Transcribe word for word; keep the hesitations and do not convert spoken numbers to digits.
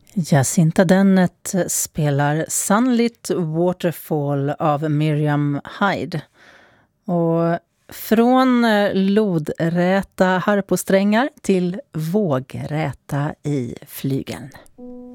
Jacinta Dennett spelar Sunlit Waterfall av Miriam Hyde. Och från lodräta harposträngar till vågräta i flygeln.